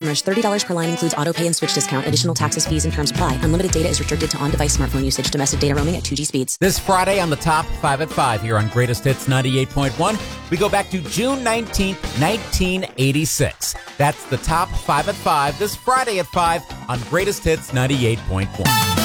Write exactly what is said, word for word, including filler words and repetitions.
customers. thirty dollars per line includes auto pay and switch discount. Additional taxes, fees, and terms apply. Unlimited data is restricted to on-device smartphone usage. Domestic data roaming at two G speeds. This Friday on the Top five at five here on Greatest Hits ninety-eight point one, we go back to June nineteenth, nineteen eighty-six. That's the Top five at five this Friday at five on Greatest Hits ninety-eight point one.